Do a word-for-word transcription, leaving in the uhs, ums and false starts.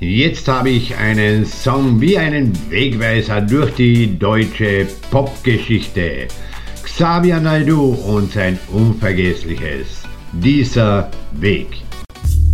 Jetzt habe ich einen Song wie einen Wegweiser durch die deutsche Popgeschichte. Xavier Naidoo und sein unvergessliches Dieser Weg.